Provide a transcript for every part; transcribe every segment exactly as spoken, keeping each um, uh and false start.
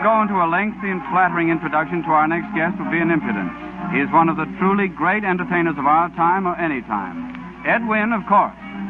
go into a lengthy and flattering introduction to our next guest would be an impudence. He is one of the truly great entertainers of our time or any time. Ed Wynn, of course.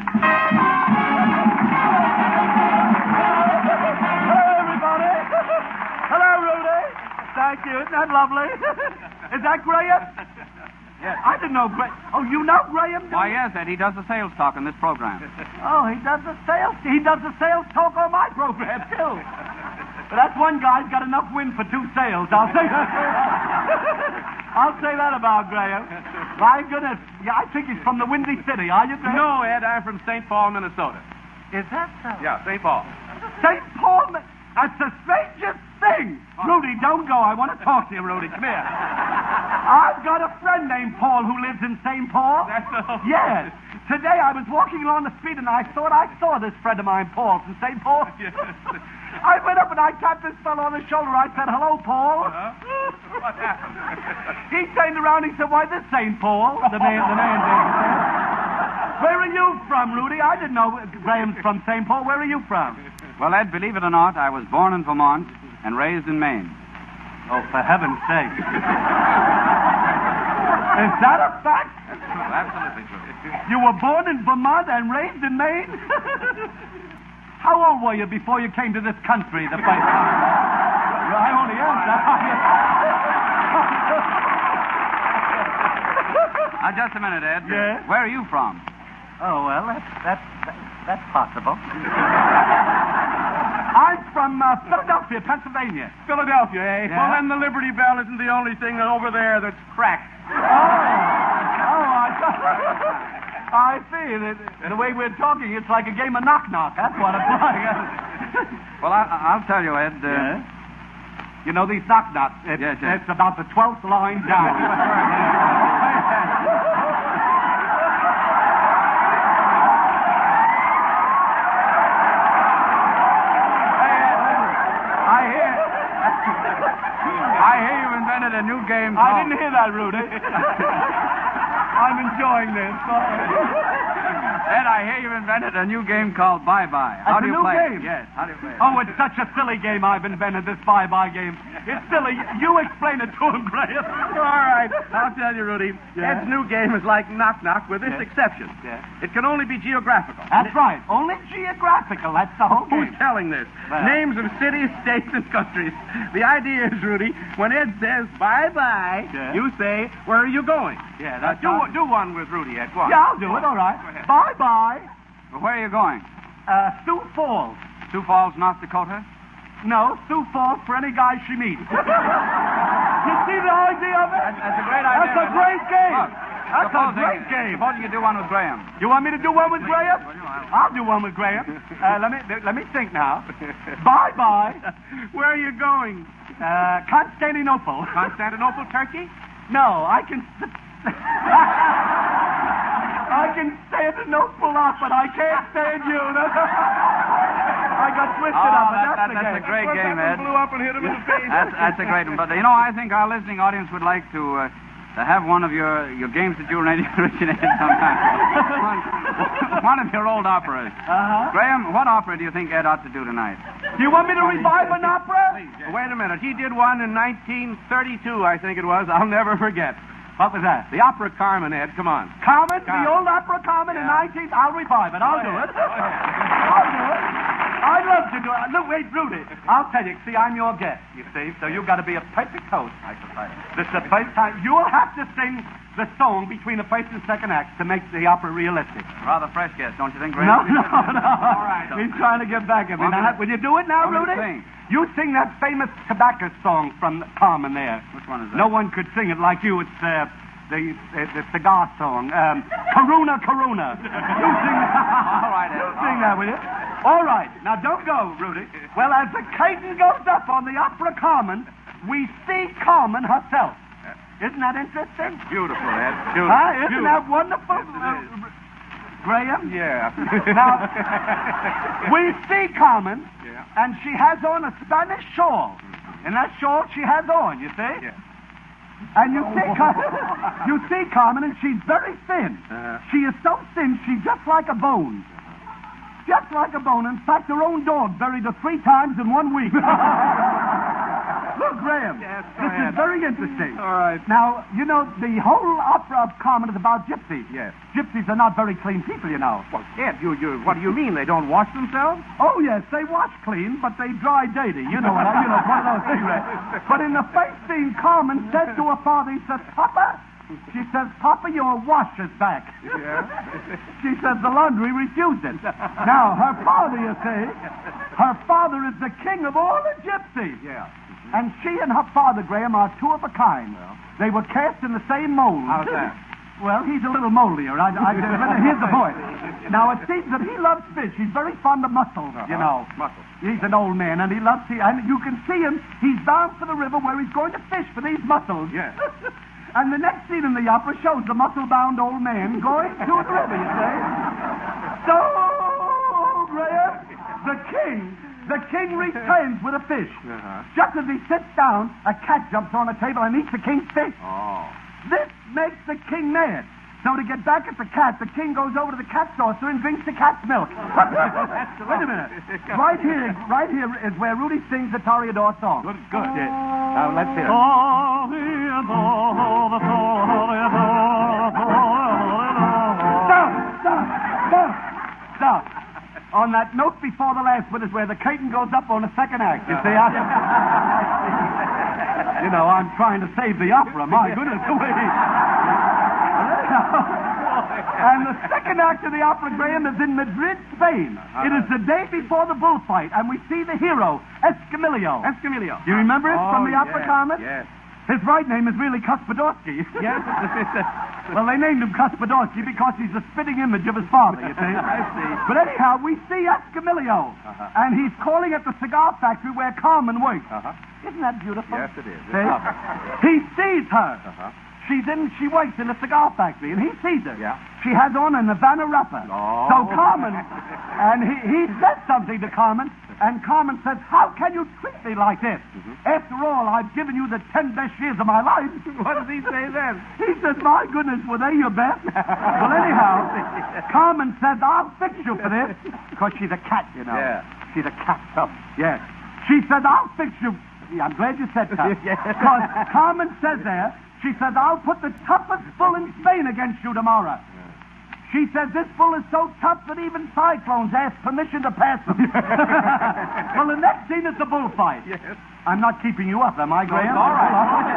Hello, everybody. Hello, Rudy. Thank you. Isn't that lovely? Is that Graham? Yes. I didn't know Graham. Oh, you know Graham? Why, yes, Ed. He does the sales talk on this program. Oh, he does the sales. He does the sales talk on my program, too. But that's one guy's got enough wind for two sales. I'll say that. I'll say that about Graham. My goodness. Yeah, I think he's from the Windy City. Are you, Graham? No, Ed, I'm from Saint Paul, Minnesota. Is that so? Yeah, Saint Paul. Saint Paul? Mi- That's the strangest thing. Rudy, don't go. I want to talk to you, Rudy. Come here. I've got a friend named Paul who lives in Saint Paul. That's all. Yes. Today I was walking along the street and I thought I saw this friend of mine, Paul, from Saint Paul. Yes. I went up and I tapped this fellow on the shoulder. I said, hello, Paul. Huh? What happened? He turned around and he said, why, this Saint Paul. The man, the man did. Where are you from, Rudy? I didn't know Graham's from Saint Paul. Where are you from? Well, Ed, believe it or not, I was born in Vermont and raised in Maine. Oh, for heaven's sake. Is that a fact? Absolutely true. You were born in Vermont and raised in Maine? How old were you before you came to this country the first time? Well, I only asked that. Now, just a minute, Ed. Yes? Where are you from? Oh, well, that's, that's, that's possible. I'm from uh, Philadelphia, Pennsylvania. Philadelphia, eh? Yeah. Well, then the Liberty Bell isn't the only thing over there that's cracked. Oh, oh, I, I see. The, the way we're talking, it's like a game of knock-knock. That's what it's like. Well, I, I'll tell you, Ed. Uh, Yeah? You know these knock-knocks? It's, Yes, yes. it's about the twelfth line down. A new game. I didn't hear that, Rudy. I'm enjoying this. Ed, I hear you've invented a new game called Bye Bye. How That's do you a new play game? it? Yes. How do you play it? Oh, it's such a silly game I've invented, this bye-bye game. It's silly. You explain it to him, Graham. All right, I'll tell you, Rudy. Yeah? Ed's new game is like knock-knock with this Yeah. exception. Yeah. It can only be geographical. That's right. Only geographical. That's the whole Who's game. telling this? Well. Names of cities, states, and countries. The idea is, Rudy, when Ed says bye-bye, Yeah. you say, where are you going? Yeah, Now, that's do, all. do one with Rudy, Ed. Go on. Yeah, I'll do it. All right. Go ahead. Bye-bye. Well, where are you going? Uh, Sioux Falls. Sioux Falls, North Dakota? No, Sioux Falls for any guy she meets. You see the idea of it? That's, that's a great idea. That's a great game. Look, That's a supposing- great game. Supposing you do one with Graham. You want me to do one with Graham? Well, you know, I'll- I'll do one with Graham. Uh, let me let me think now. Bye-bye. Where are you going? Uh, Constantinople. Constantinople, Turkey? No, I can... I can stand an Noble off, but I can't stand you. I got twisted Oh, up, but that- that's, that- the that's a game. great What, game, that Ed. one blew up and hit him in the face. That's, that's a great one. But, you know, I think our listening audience would like to uh, to have one of your, your games that you originated sometime. one, one of your old operas. Uh-huh. Graham, what opera do you think Ed ought to do tonight? Do you want me to revive an opera? Wait a minute. He did one in nineteen thirty-two, I think it was. I'll never forget. What was that? The opera Carmen, Ed. Come on. Carmen? Carmen. The old opera Carmen in Yeah. nineteen... I'll revive it. I'll Go do ahead. it. Go ahead. I'll do it. I'd love to do it. Look, wait, Rudy. I'll tell you. See, I'm your guest, you see, so you've got to be a perfect host. I suppose. This is the first time. You'll have to sing the song between the first and second acts to make the opera realistic. Rather fresh guest, don't you think, No, Graham? no, no. All right. He's trying to get back at me. Want me Now, to- will you do it now, want me to Rudy? sing? You sing that famous tobacco song from Carmen there. Which one is that? No one could sing it like you. It's uh, the, uh, the cigar song. Um, Karuna, Karuna. You sing that. All right, Ed. You sing All that, right. will you? All right. Now, don't go, Rudy. Well, as the curtain goes up on the opera Carmen, we see Carmen herself. Isn't that interesting? Beautiful, Ed. Beautiful. Huh? Isn't Beautiful. that wonderful? Yes, it Uh, Graham? Yeah. Now, we see Carmen, Yeah. and she has on a Spanish shawl. And that shawl she has on, you see? Yeah. And you see, Car- you see Carmen, and she's very thin. Uh-huh. She is so thin, she's just like a bone. Just like a bone. In fact, her own dog buried her three times in one week. Look, Graham. Yes, go this ahead. is very interesting. All right. Now, you know, the whole opera of Carmen is about gypsies. Yes. Gypsies are not very clean people, you know. Well, Ed, you, you, what do you mean? They don't wash themselves? Oh, yes, they wash clean, but they dry dirty. You know what I, you know, it's one of those things, right? But in the first scene, Carmen says to her father, he says, Papa, she says, Papa, your wash is back. Yeah. She says the laundry refused it. Now, her father, you see, her father is the king of all the gypsies. Yeah. And she and her father, Graham, are two of a kind. Well. They were cast in the same mold. How's that? Well, he's a little moldier. I, I, I, here's the point. Now, it seems that he loves fish. He's very fond of mussels, Uh-huh. you know. Mussels. He's an old man, and he loves to... And you can see him. He's bound for the river where he's going to fish for these mussels. Yes. And the next scene in the opera shows the muscle-bound old man going to the river, you see. So, Graham, the king... The king returns with a fish. Uh-huh. Just as he sits down, a cat jumps on the table and eats the king's fish. Oh. This makes the king mad. So to get back at the cat, the king goes over to the cat saucer and drinks the cat's milk. Wait a minute. Right here, right here is where Rudy sings the Toreador song. Good, good. Yes. Now, let's hear it. Stop! Stop! Stop! Stop! On that note before the last one is where the curtain goes up on the second act. You see, I... You know, I'm trying to save the opera. My goodness. And the second act of the opera, Graham, is in Madrid, Spain. It is the day before the bullfight, and we see the hero, Escamillo. Escamillo. Do you remember it Oh, from the opera, yes, Carmen? Yes. His right name is really Kaspadorsky. Yes. Well, they named him Kaspadorsky because he's the spitting image of his father, you see. I see. But anyhow, we see Escamillo, Uh-huh. and he's calling at the cigar factory where Carmen works. Uh-huh. Isn't that beautiful? Yes, it is. See? It's lovely. He sees her. Uh-huh. She's in, she works in a cigar factory, and he sees her. Yeah. She has on a Havana wrapper. Oh. So Carmen, and he, he says something to Carmen, and Carmen says, how can you treat me like this? Mm-hmm. After all, I've given you the ten best years of my life. What does he say then? He says, my goodness, were they your best? Well, anyhow, Carmen says, I'll fix you for this. Because she's a cat, you know. Yeah. She's a cat, tough. Yes. She says, I'll fix you. Yeah, I'm glad you said tough. Yes. Because Carmen says there, she says, I'll put the toughest bull in Spain against you tomorrow. She says this bull is so tough that even cyclones ask permission to pass them. Well, the next scene is the bullfight. Yes. I'm not keeping you up, am I, Graham? it's all right.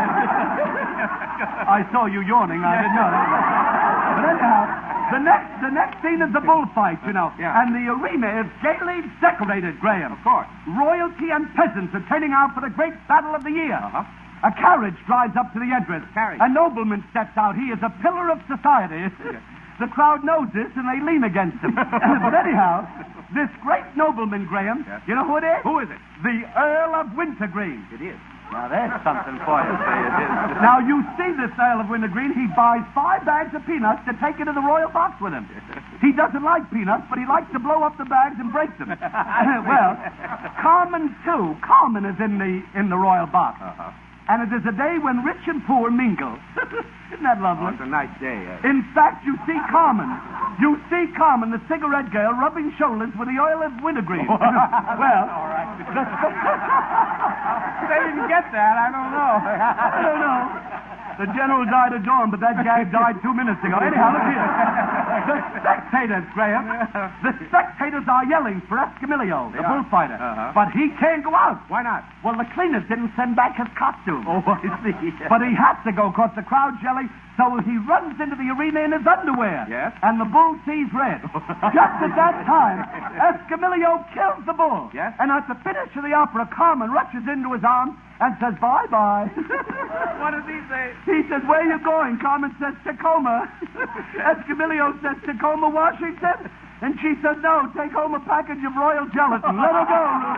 I saw you yawning. I didn't know that. But anyhow, the next, the next scene is the bullfight, you know. Yeah. And the arena is gaily decorated, Graham. Of course. Royalty and peasants are turning out for the great battle of the year. Uh-huh. A carriage drives up to the entrance. Carriage. A nobleman steps out. He is a pillar of society. The crowd knows this, and they lean against him. But anyhow, this great nobleman, Graham, Yes. you know who it is? Who is it? The Earl of Wintergreen. It is. Now, there's something for you. Say it is. Now, you see this Earl of Wintergreen, he buys five bags of peanuts to take into the royal box with him. He doesn't like peanuts, but he likes to blow up the bags and break them. Well, Carmen, too. Carmen is in the in the royal box. Uh-huh. And it is a day when rich and poor mingle. Isn't that Oh, lovely? it's a nice day. Uh, In fact, you see Carmen. You see Carmen, the cigarette girl, rubbing shoulders with the Earl of Wintergreen. Well, all right. the, They didn't get that. I don't know. I don't know. The general died at dawn, but that gag died two minutes ago. Anyhow, look here. The spectators, Graham. The spectators are yelling for Escamillo, the They are. bullfighter. Uh-huh. But he can't go out. Why not? Well, the cleaners didn't send back his costume. Oh, I see. But he has to go because the crowd's yelling, so he runs into the arena in his underwear. Yes? And the bull sees red. Just at that time, Escamillo kills the bull. Yes? And at the finish of the opera, Carmen rushes into his arms and says, bye-bye. What does he say? He says, where are you going? Carmen says, Tacoma. Escamillo says, Tacoma, Washington. And she said, no, take home a package of royal gelatin. Let her go.